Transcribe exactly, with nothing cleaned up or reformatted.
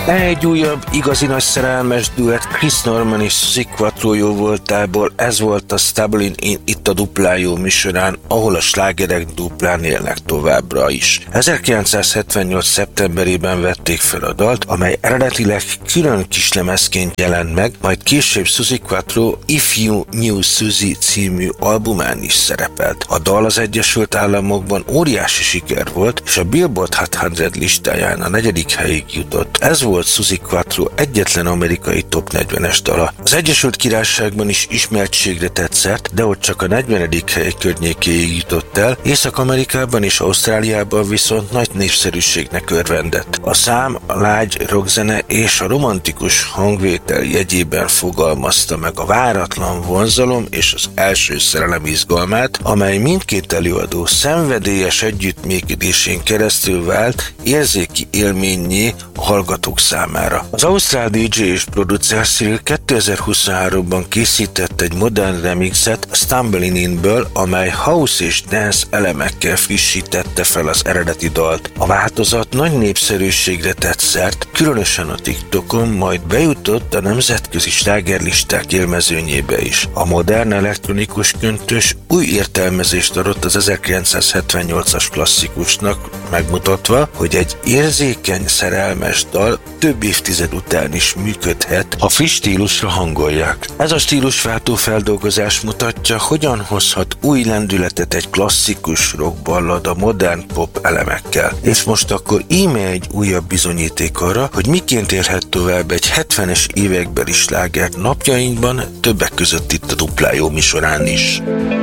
Egy újabb igazi nagy szerelmes duett Chris Norman és Suzi Quatro jó voltából, ez volt a Stumbling In itt a Dupla Jó műsorán, ahol a slágerek duplán élnek továbbra is. ezerkilencszázhetvennyolc. szeptemberében vették fel a dalt, amely eredetileg külön kislemezként jelent meg, majd később Suzi Quatro If You Knew Suzi című albumán is szerepelt. A dal az Egyesült Államokban óriási siker volt, és a Billboard Hot száz listáján a negyedik helyig jutott. Ez volt Suzi Quatro egyetlen amerikai top negyvenes dala. Az Egyesült Királyságban is ismertségre tett szert, de ott csak a negyvenedik hely környékéig jutott el, Észak-Amerikában és Ausztráliában viszont nagy népszerűségnek örvendett. A szám a lágy rockzene és a romantikus hangvétel jegyében fogalmazta meg a váratlan vonzalom és az első szerelem izgalmát, amely mindkét előadó szenvedélyes együttműködésén keresztül vált érzéki élménnyé a hallgatók számára. Az ausztrál dé dzsé és producer Cyril kétezer-huszonháromban készített egy modern remixet a Stumbling In-ből, amely house és dance elemekkel frissítette fel az eredeti dalt. A változat nagy népszerűségre tett szert, különösen a TikTokon, majd bejutott a nemzetközi slágerlisták élmezőnyébe is. A modern elektronikus köntös új értelmezést adott az ezerkilencszázhetvennyolcas klasszikusnak, megmutatva, hogy egy érzékeny, szerelmes dal több évtized után is működhet, ha friss stílusra hangolják. Ez a stílusváltó feldolgozás mutatja, hogyan hozhat új lendületet egy klasszikus rockballad a modern pop elemekkel. És most akkor íme egy újabb bizonyíték arra, hogy miként érhet tovább egy hetvenes évekbeli sláger napjainkban, többek között itt a Dupla Jó műsorán is.